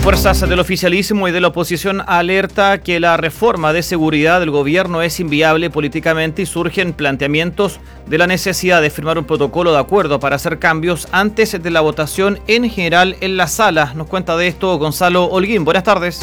Fuerzas del oficialismo y de la oposición alerta que la reforma de seguridad del gobierno es inviable políticamente y surgen planteamientos de la necesidad de firmar un protocolo de acuerdo para hacer cambios antes de la votación en general en la sala. Nos cuenta de esto Gonzalo Holguín. Buenas tardes.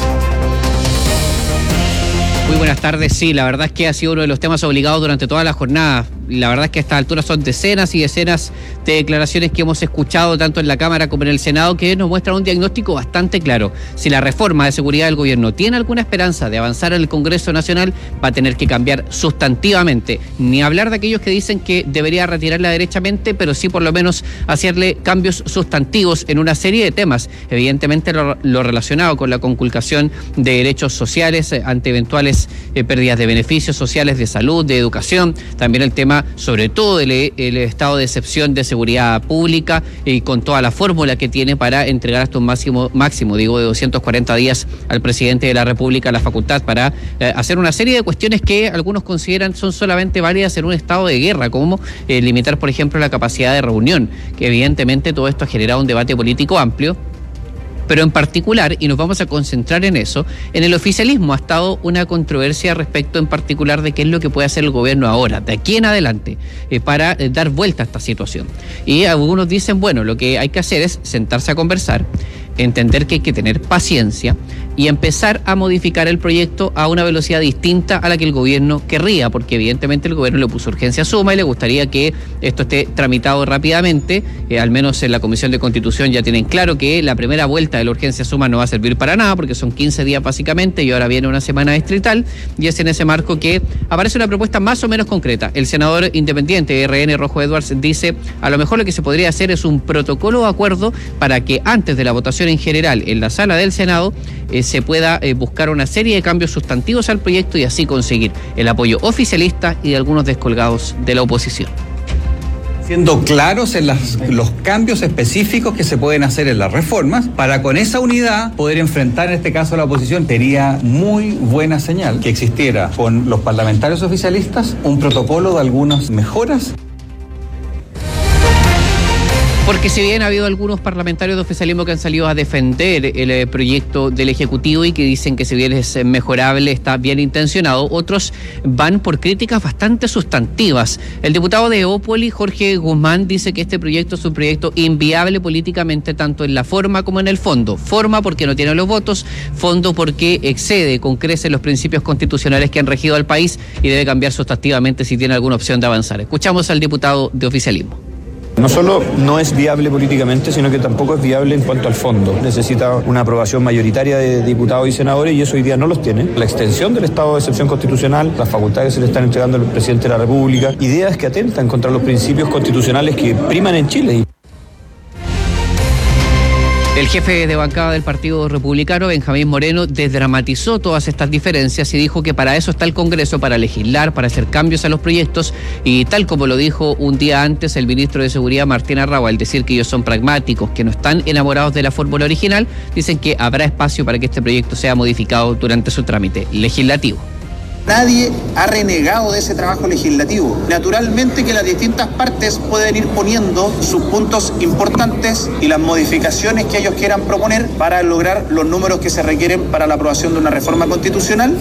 Muy buenas tardes. Sí, la verdad es que ha sido uno de los temas obligados durante toda la jornada. La verdad es que a estas alturas son decenas y decenas de declaraciones que hemos escuchado tanto en la Cámara como en el Senado que nos muestran un diagnóstico bastante claro. Si la reforma de seguridad del gobierno tiene alguna esperanza de avanzar en el Congreso Nacional, va a tener que cambiar sustantivamente. Ni hablar de aquellos que dicen que debería retirarla derechamente, pero sí por lo menos hacerle cambios sustantivos en una serie de temas. Evidentemente lo relacionado con la conculcación de derechos sociales ante eventuales pérdidas de beneficios sociales, de salud, de educación. También el tema sobre todo el estado de excepción de seguridad pública y con toda la fórmula que tiene para entregar hasta un máximo de 240 días al presidente de la República la facultad para hacer una serie de cuestiones que algunos consideran son solamente válidas en un estado de guerra, como limitar, por ejemplo, la capacidad de reunión, que evidentemente todo esto ha generado un debate político amplio. Pero en particular, y nos vamos a concentrar en eso, en el oficialismo ha estado una controversia respecto en particular de qué es lo que puede hacer el gobierno ahora, de aquí en adelante, para dar vuelta a esta situación. Y algunos dicen, bueno, lo que hay que hacer es sentarse a conversar, entender que hay que tener paciencia y empezar a modificar el proyecto a una velocidad distinta a la que el gobierno querría, porque evidentemente el gobierno le puso urgencia suma y le gustaría que esto esté tramitado rápidamente. Al menos en la Comisión de Constitución ya tienen claro que la primera vuelta de la urgencia suma no va a servir para nada, porque son 15 días básicamente y ahora viene una semana distrital, y es en ese marco que aparece una propuesta más o menos concreta. El senador independiente de RN, Rojo Edwards, dice, a lo mejor lo que se podría hacer es un protocolo de acuerdo para que antes de la votación en general en la sala del Senado se pueda buscar una serie de cambios sustantivos al proyecto y así conseguir el apoyo oficialista y de algunos descolgados de la oposición. Siendo claros en los cambios específicos que se pueden hacer en las reformas, para con esa unidad poder enfrentar en este caso a la oposición. Sería muy buena señal que existiera con los parlamentarios oficialistas un protocolo de algunas mejoras. Porque si bien ha habido algunos parlamentarios de oficialismo que han salido a defender el proyecto del Ejecutivo y que dicen que si bien es mejorable, está bien intencionado, otros van por críticas bastante sustantivas. El diputado de Evópoli, Jorge Guzmán, dice que este proyecto es un proyecto inviable políticamente, tanto en la forma como en el fondo. Forma porque no tiene los votos, fondo porque excede con creces los principios constitucionales que han regido al país y debe cambiar sustantivamente si tiene alguna opción de avanzar. Escuchamos al diputado de oficialismo. No solo no es viable políticamente, sino que tampoco es viable en cuanto al fondo. Necesita una aprobación mayoritaria de diputados y senadores y eso hoy día no los tiene. La extensión del estado de excepción constitucional, las facultades que se le están entregando al presidente de la República, ideas que atentan contra los principios constitucionales que priman en Chile. El jefe de bancada del Partido Republicano, Benjamín Moreno, desdramatizó todas estas diferencias y dijo que para eso está el Congreso, para legislar, para hacer cambios a los proyectos, y tal como lo dijo un día antes el ministro de Seguridad, Martín Arrau, al decir que ellos son pragmáticos, que no están enamorados de la fórmula original, dicen que habrá espacio para que este proyecto sea modificado durante su trámite legislativo. Nadie ha renegado de ese trabajo legislativo. Naturalmente que las distintas partes pueden ir poniendo sus puntos importantes y las modificaciones que ellos quieran proponer para lograr los números que se requieren para la aprobación de una reforma constitucional.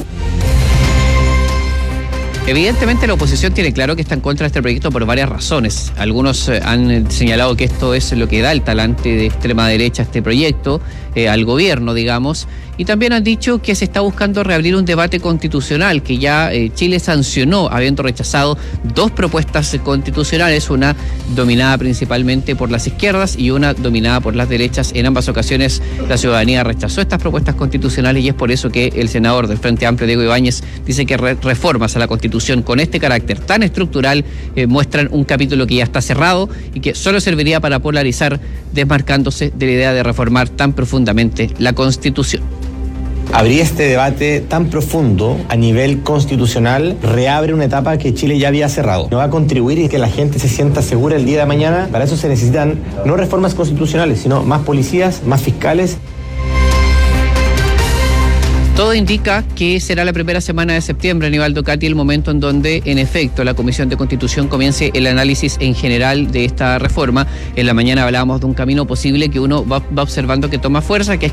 Evidentemente la oposición tiene claro que está en contra de este proyecto por varias razones. Algunos han señalado que esto es lo que da el talante de extrema derecha a este proyecto, al gobierno, digamos, y también han dicho que se está buscando reabrir un debate constitucional que ya Chile sancionó, habiendo rechazado dos propuestas constitucionales, una dominada principalmente por las izquierdas y una dominada por las derechas. En ambas ocasiones la ciudadanía rechazó estas propuestas constitucionales y es por eso que el senador del Frente Amplio, Diego Ibáñez, dice que reformas a la Constitución con este carácter tan estructural muestran un capítulo que ya está cerrado y que solo serviría para polarizar, desmarcándose de la idea de reformar tan profundamente la Constitución. Abrir este debate tan profundo a nivel constitucional reabre una etapa que Chile ya había cerrado. No va a contribuir y que la gente se sienta segura el día de mañana. Para eso se necesitan no reformas constitucionales, sino más policías, más fiscales. Todo indica que será la primera semana de septiembre, Aníbaldo Cati, el momento en donde, en efecto, la Comisión de Constitución comience el análisis en general de esta reforma. En la mañana hablábamos de un camino posible que uno va observando que toma fuerza, que es